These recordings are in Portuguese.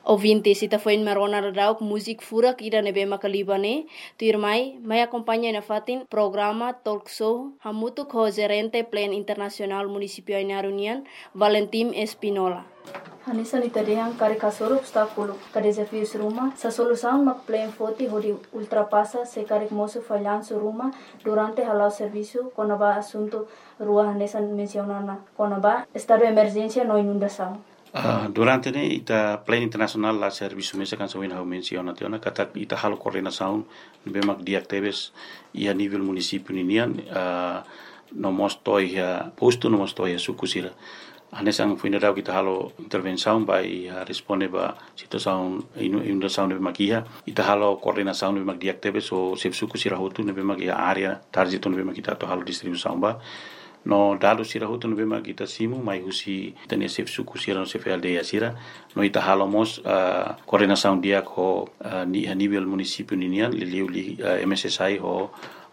Ouvintes, ita foi marona radau música furak ida nebe makalibane, tu irmai, mai acompanha na fatin programa talk show hamutu ko gerente plan internacional municipio Ainaro União, Valentim Espinola. Hanisa ni tadehang kare kasoro obstáculo, ka desafios ruma, sa solução mak plan foti hodi ultrapassa se kare moço falhanço ruma durante halau serviço konaba assunto rua hanesa mencionana konaba estado de emergência no inundação. Durante ita plan internacional la serviço mesa kan sawin hau menciona tiona kata ita halo coordenação bemak diactebes ia nível município ninian no mostoi posto no mostoi sukusira anesang funerau kita halo intervenção vai responde ba situação inundação bemak ia ita halo coordenação bemak diactebes o sep sukusira hotu bemak ia area target bemak kita to halo distribuição ba no dado sira hutu no bema kita simu mai husi tania sef suku sira no sef aldeia sira no ita halomos coordenação dia ko ni a nível município ninian li MSSI ho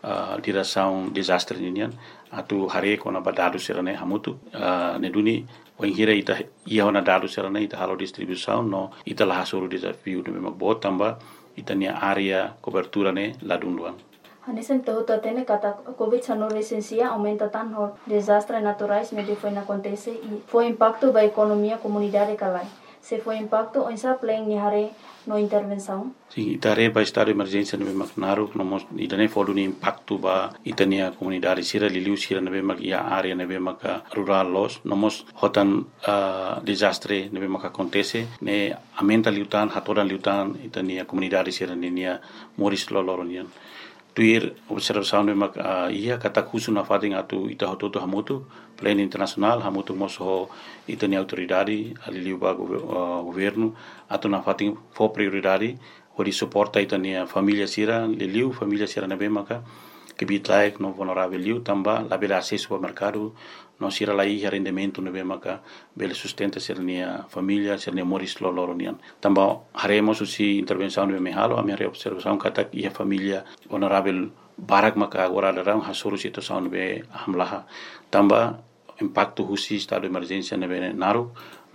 direção desastre ninian atu hare ko na badado sira ne hamutu ne duni o ingira ita ia na dado sira ne ita halo distribuição no ita la hasuru desafio no bema botamba ita nia area cobertura ne ladunduan. Hanesen todo atene kata COVID-19 licencia aumenta tanto desastres naturais onde foi acontece e foi impacto da economia comunidade calai. Se foi impacto onsa plan ni hare no intervenção. Sim, itare ba estado de emergência no Macnaro no mos idane fodu ni impacto ba itania comunidade sira liliu sira no bemak ia area no bemak rural los no mos hotan desastre no bemak acontece ne aumenta liutan hatoran liutan itania comunidade sira nia moris loloronian. Tuir observação de mak ia kata kusu na fating atu ita hototo hamutu plan internacional hamutu moso itani autoridade ali ba governo atu na fating for prioridade hori suporta itani família sira liliu família sira na bemaka que bitlaik no vulnerável liu tamba la bela acesso ao mercado no sira lai rendimento no bemaka bel sustenta sirnia família sirnia moris loloronian tamba haremos usi intervenção no mehalo a minha observação kata ia família vulnerável barak maka agora darang hasuru situação no be hamlaha tamba impacto husi estado de emergência no be naru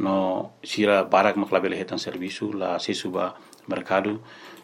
no sira barak makla bele hetan serviço la acesso ba mercado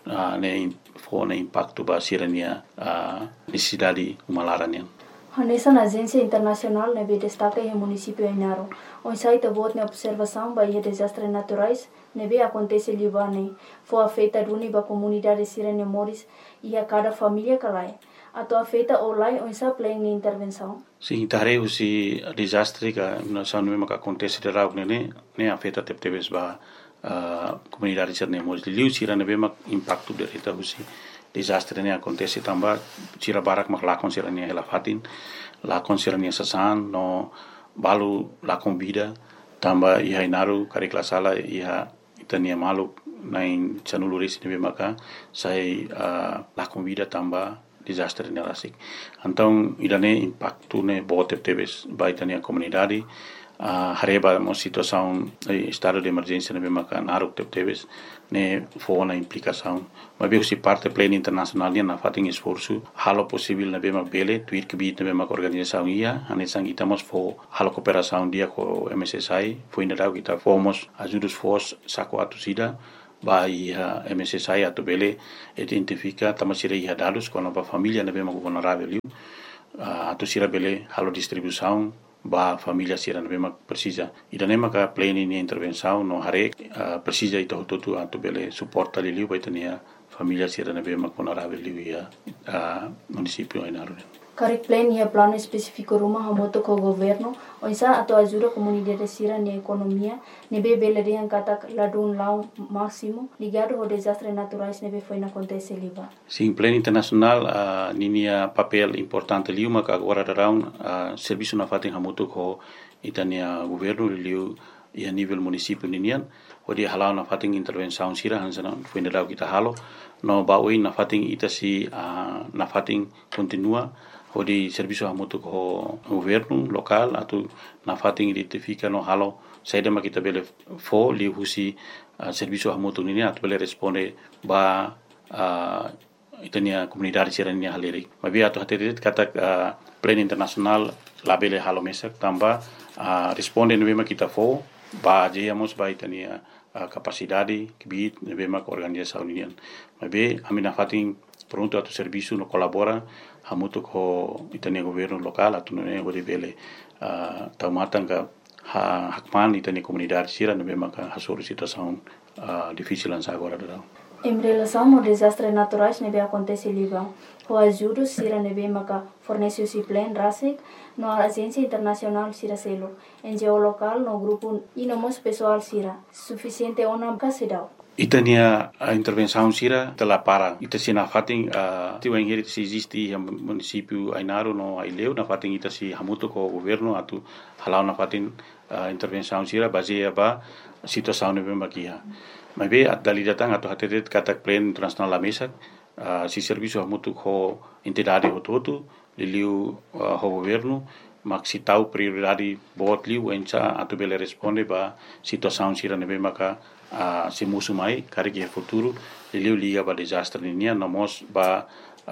ne fone impacto ba sirania necessidade umalaranian. Hanesa na agência internacional nebe destaca em município Ainaro. On site bot na observação ba desastres naturais nebe acontece libane. Foi afeta duni ba comunidade sirene moris e a cada família calai. Ato afeta olai on sa plan ni intervenção. Sim, tare usi desastre ka na sanu me ka acontece de rau ne afeta teptebes ba comunidade sirene moris liu sirane be mak impacto de reta usi desastre ne acontece tamba sira barak mak lakon sirania hela fatin lakon sirania sasan no balu lakon vida tamba ia inaru kare klasala ia itania malu nain chanulu resi ne maka sai lakon vida tamba desastre ne rasik então idane impacto ne bote tebes baitania comunidade hareba uma situação estado de emergência ne maka naruk tebes ne foi na implicação mas bem se parte plena internacional na fating esforço halo possível na bema bele tuir que bit na bema organização ia anesang itamos fo halo cooperação dia com MSSI foi na kita fomos ajudos fos saco atusida vai MSSI atu bele identifica tamasira ia dados com a família na bema vulnerável atusira bele halo distribuição ba família sira na bema precisa idane maka plena ni intervenção no hare precisa ito tutu atu bele suporta liliu baitania família sira na bema vulnerável ia município Ainaro. Karek plan ia plano específico rumah hamoto ko governo onsa atau ajuda comunidade sira ni economia nebe bele yang kata ladun lau máximo ligado ao desastre naturais nebe foi na acontece liba. Sim, plano internacional ninia papel importante liu maka agora darão serviço na fatin hamoto ko itania governo liu ia nível município ninian odi halau na fatin intervenção sira hansana foi na kita halo no baui na fatin itasi na fatin continua odi serviço hamoto ko governo local atu na fatin identifica no halo saida makita bele fo li husi serviço hamoto nini atu bele responde ba itania comunidade sirania haleri mabi atu haterit kata plan internacional labele halo mesak tamba responde no bema kita fo ba jeyamos ba itania capacidade que bit bema com organização união mas be amina fatin pronto atu serviço no colabora hamuto ko itania governo local atu ne gode bele taumatanga hakman itania comunidade sira no bema ka hasoro situação difícil agora da. Em relação aos desastres naturais que acontecem em Líbano, o ajuda Sira nebe maka fornece o plan RASIC no agência internacional Sira Selo, NGO local no grupo e no mos pessoal Sira, suficiente ona casidao. Itania a intervenção Sira telah para ita sina fating tiwa ingeri se existe o município Ainaro no Aileu na fating ita si hamuto ko governo atu halau na fating intervenção Sira baseia ba situação nebe makia. Mas be dali datang atau hatetet katak plan internasional la mesa si serviço hamutu ho entidade hototu liliu ho governo maksi tau prioridade bot liu encha atu bele responde ba situação sira nebe maka se musu mai kariki futuro liliu liga ba desastre ninia nomos ba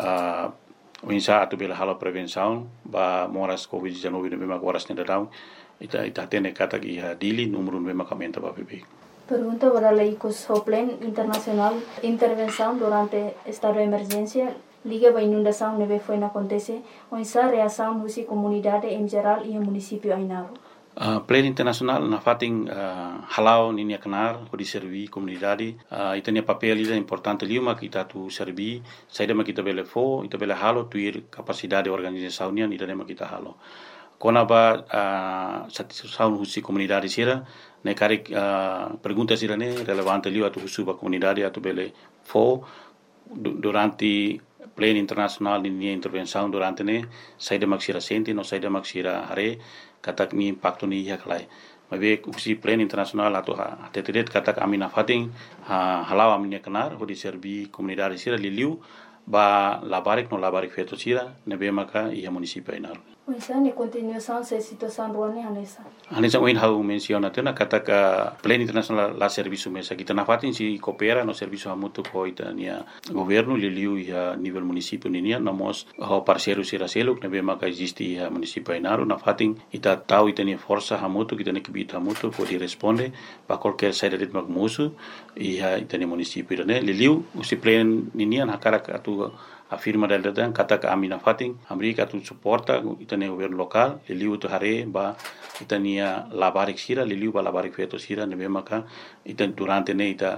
encha atu bele halo prevenção ba moras covid-19 nebe maka waras nedadau ita tene katak iha dili número nebe maka menta ba bebe. Pergunta para lei que o Plan Internacional Intervenção durante estado de emergência liga a inundação neve foi na acontece onsa reação husi comunidade em geral e o município Ainaro. Plan Internacional na fating halau ninia kenar di servi comunidade itania papel ida importante liuma kita tu servi saida ma kita bele fo ita bele halo tuir capacidade organização nia ida ma kita halo kona ba satisfação husi comunidade sira ne karik pergunta sira ne relevante liu atu husu ba comunidade atu bele fo durante plan internacional ni intervenção durante ne saida maksira senti no saida maksira hare katak ni impacto ni ya kalai mabe husi plan internacional atu atetet katak amina fating halau aminia kenar ho di servi comunidade sira liu ba labarik no labarik feto sira nebe maka ia município Ainaro. Onsa ne continuação se situação ruane anesa. Anesa oin hau menciona tena kata ka plan internacional la serviço mesa kita na fatin si coopera no serviço hamutu ko itania governo liliu ia nível município ninia namos ho parceiro sira seluk nebe maka existe ia município Ainaro na fatin ita tau itania força hamutu kita ne kibita hamutu ko di responde pa qualquer saída de magmusu ia itania município ne liliu usi plan ninia na cara atu afirma del dan kata ka amina fating amerika tu suporta itania governo local liliu tu hare ba itania labarik sira liliu ba labarik feto sira nebe maka itan durante ne ita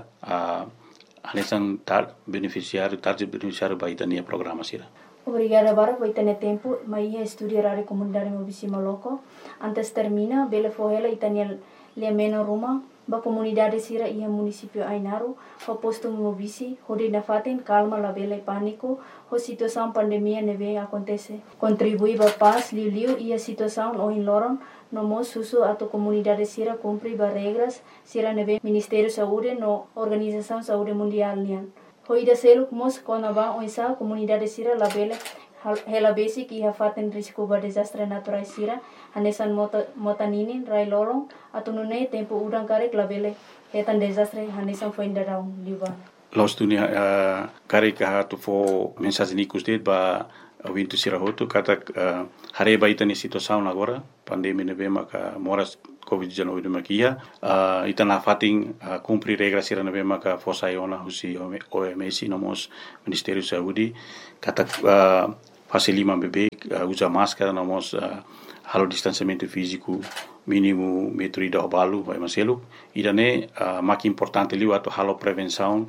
anesan tar beneficiário ba itania programa sira. Obrigada para por ter tempo, mas ia estudar a comunidade mobisima loco. Antes termina, bele fohela itania le meno Roma, ba comunidade sira ia município Ainaro, ho posto mobisi, hodi na fatin calma la bele pânico, ho situação pandemia neve acontece. Contribui ba paz liu ia situação o in loron, no mos susu ato comunidade sira cumpri ba regras, sira neve Ministério Saúde no Organização Saúde Mundial nian. Hoida seluk mos kona ba onsa comunidade sira la bele hela basic ia faten risco ba desastre natural sira hanesan motaninin rai lolong atunune tempo udang karek la bele hetan desastre hanesan foi ndarau liban los dunia karek ha tu fo mensagem nikus det ba wintu sira hotu kata hare ba itani situação agora pandemia nebe maka moras COVID-19 de makia itana fating cumprir regras sira nebe maka fosa iona husi OMS nomos Ministério Saúde kata facilima bebê usa máscara nomos halo distanciamento físico mínimo metro e do balu vai maselo irane mak importante liu ato halo prevenção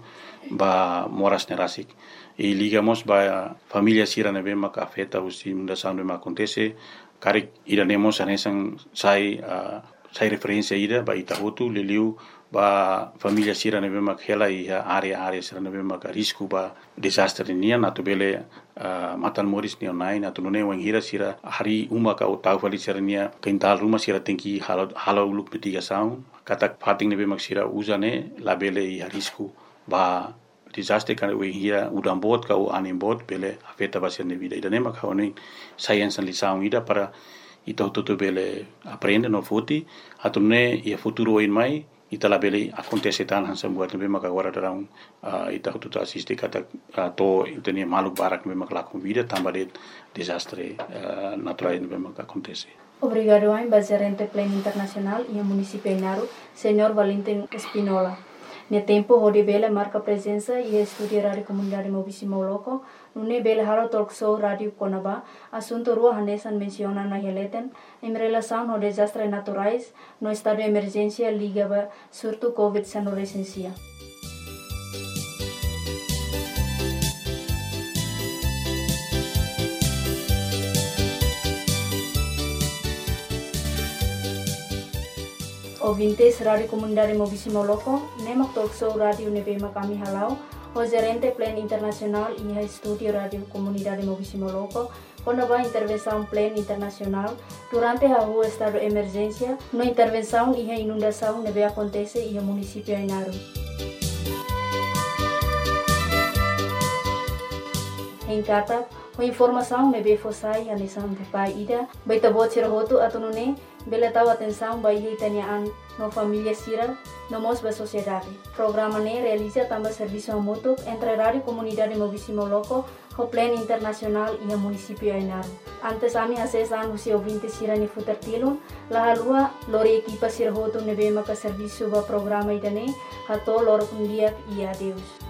ba moras nerasik e ligamos ba família sira nebe maka afeta usi mundação nebe acontece karik iranemos anesan sai referência ida ba itahutu liliu ba família sira nebe mak hela ia area sira nebe mak risco ba desastre nian atu bele matan moris ni online atu nune wang hira sira hari uma ka utau fali sira nia kental rumah sira tengki halo uluk mitigação katak fating nebe mak sira uzane la bele ia risco ba desastre kan wang hira udam bot ka u anim bot bele afeta ba sira vida ida nema ka oni science lição ida para ita tutu bele aprende no futi atune ia futuro in mai ita la bele acontece tan hansa buat nebe maka agora darão ita tutu assiste kata to itenia maluk barak nebe maka la vida tambah de desastre natural nebe maka acontece. Obrigado a Gerente Plan Internacional e a Município Inaru, Senhor Valentim Espinola. No tempo, onde bela marca presença e estudia rádio comunidade Mobisimo Loco, no bela halo talk show rádio Conaba, assunto rua hanesan menciona na releten, em relação ao desastres naturais, no estado de emergência ligava surto Covid-19 recensia. Ouvintes Rádio Comunidade Mobisimo Loco, nemak talk show rádio nebema kami halau, o gerente Plan Internacional e a estúdio Rádio Comunidade Mobisimo Loco, quando a intervenção Plan Internacional, durante a rua estado de emergência, no intervenção e a inundação nebe acontece e o município Inaru. Em Katak, a informação nebe fosai a nisan tepai ida, baita bot sirhoto atunune, bela tahu atenção bayi tanyaan no família Sira, no mos ba sociedade. Programa ne realiza também serviço mútuo entre a Rádio Comunidade Mobisimo Loco, o Plan Internacional e o município Inaru. Antes ami acesan husi ouvinte Sira ni futertilun, la halua lori equipa sirhoto nebema ka serviço ba programa idane, hato loro kundiak e adeus.